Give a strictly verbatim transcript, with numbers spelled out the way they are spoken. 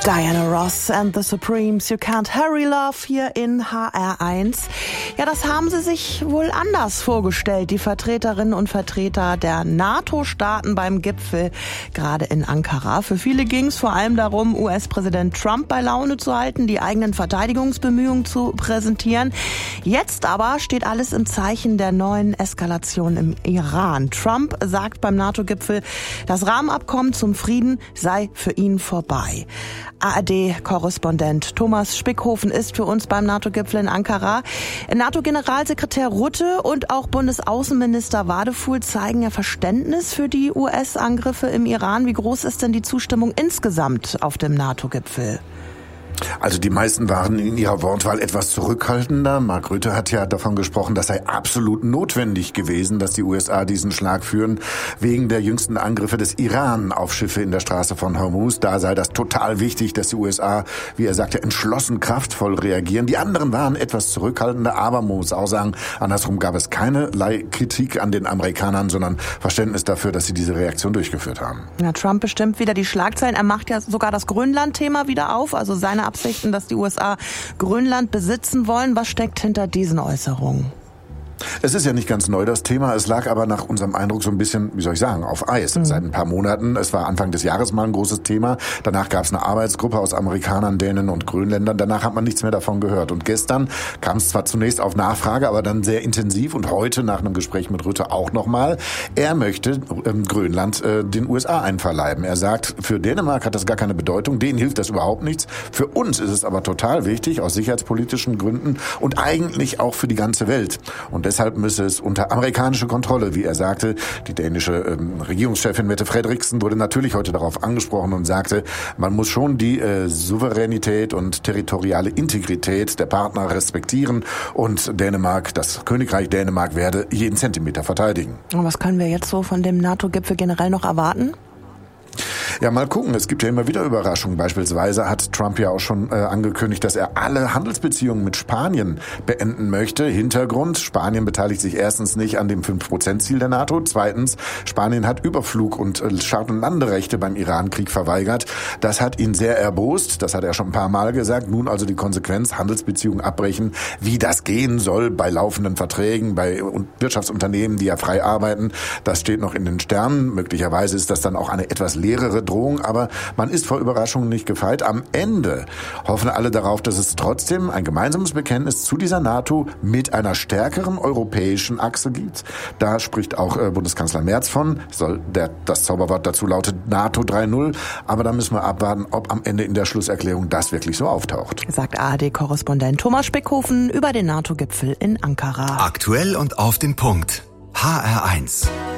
Diana Ross and the Supremes, You Can't Hurry Love hier in H R eins. Ja, das haben sie sich wohl anders vorgestellt, die Vertreterinnen und Vertreter der NATO-Staaten beim Gipfel, gerade in Ankara. Für viele ging es vor allem darum, U S-Präsident Trump bei Laune zu halten, die eigenen Verteidigungsbemühungen zu präsentieren. Jetzt aber steht alles im Zeichen der neuen Eskalation im Iran. Trump sagt beim NATO-Gipfel, das Rahmenabkommen zum Frieden sei für ihn vorbei. A R D-Korrespondent Thomas Spickhofen ist für uns beim NATO-Gipfel in Ankara. NATO-Generalsekretär Rutte und auch Bundesaußenminister Wadefuhl zeigen ja Verständnis für die U S-Angriffe im Iran. Wie groß ist denn die Zustimmung insgesamt auf dem NATO-Gipfel? Also die meisten waren in ihrer Wortwahl etwas zurückhaltender. Mark Rutte hat ja davon gesprochen, das sei absolut notwendig gewesen, dass die U S A diesen Schlag führen, wegen der jüngsten Angriffe des Iran auf Schiffe in der Straße von Hormuz. Da sei das total wichtig, dass die U S A, wie er sagte, entschlossen, kraftvoll reagieren. Die anderen waren etwas zurückhaltender, aber man muss auch sagen, andersrum gab es keinerlei Kritik an den Amerikanern, sondern Verständnis dafür, dass sie diese Reaktion durchgeführt haben. Ja, Trump bestimmt wieder die Schlagzeilen. Er macht ja sogar das Grönland-Thema wieder auf, also seine Absichten, dass die U S A Grönland besitzen wollen. Was steckt hinter diesen Äußerungen? Es ist ja nicht ganz neu, das Thema. Es lag aber nach unserem Eindruck so ein bisschen, wie soll ich sagen, auf Eis. Mhm. Seit ein paar Monaten. Es war Anfang des Jahres mal ein großes Thema. Danach gab es eine Arbeitsgruppe aus Amerikanern, Dänen und Grönländern. Danach hat man nichts mehr davon gehört. Und gestern kam es zwar zunächst auf Nachfrage, aber dann sehr intensiv. Und heute nach einem Gespräch mit Rutte auch nochmal. Er möchte ähm, Grönland äh, den U S A einverleiben. Er sagt, für Dänemark hat das gar keine Bedeutung. Denen hilft das überhaupt nichts. Für uns ist es aber total wichtig, aus sicherheitspolitischen Gründen und eigentlich auch für die ganze Welt. Und deshalb müsse es unter amerikanische Kontrolle, wie er sagte. Die dänische ähm, Regierungschefin Mette Frederiksen wurde natürlich heute darauf angesprochen und sagte, man muss schon die äh, Souveränität und territoriale Integrität der Partner respektieren und Dänemark, das Königreich Dänemark werde jeden Zentimeter verteidigen. Und was können wir jetzt so von dem NATO-Gipfel generell noch erwarten? Ja, mal gucken. Es gibt ja immer wieder Überraschungen. Beispielsweise hat Trump ja auch schon äh, angekündigt, dass er alle Handelsbeziehungen mit Spanien beenden möchte. Hintergrund: Spanien beteiligt sich erstens nicht an dem fünf Prozent Ziel der NATO. Zweitens, Spanien hat Überflug- und äh, Start- und Landerechte beim Iran-Krieg verweigert. Das hat ihn sehr erbost. Das hat er schon ein paar Mal gesagt. Nun also die Konsequenz: Handelsbeziehungen abbrechen. Wie das gehen soll bei laufenden Verträgen, bei Wirtschaftsunternehmen, die ja frei arbeiten, das steht noch in den Sternen. Möglicherweise ist das dann auch eine etwas leerere Drohung, aber man ist vor Überraschungen nicht gefeit. Am Ende hoffen alle darauf, dass es trotzdem ein gemeinsames Bekenntnis zu dieser NATO mit einer stärkeren europäischen Achse gibt. Da spricht auch äh, Bundeskanzler Merz von. Soll der, das Zauberwort dazu lautet NATO drei null. Aber da müssen wir abwarten, ob am Ende in der Schlusserklärung das wirklich so auftaucht. Sagt A R D-Korrespondent Thomas Spickhofen über den NATO-Gipfel in Ankara. Aktuell und auf den Punkt. H R eins.